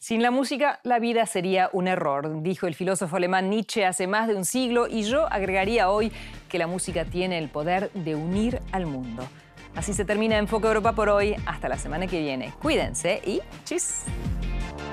Sin la música, la vida sería un error, dijo el filósofo alemán Nietzsche hace más de un siglo, y yo agregaría hoy que la música tiene el poder de unir al mundo. Así se termina Enfoque Europa por hoy. Hasta la semana que viene. Cuídense y ¡chis!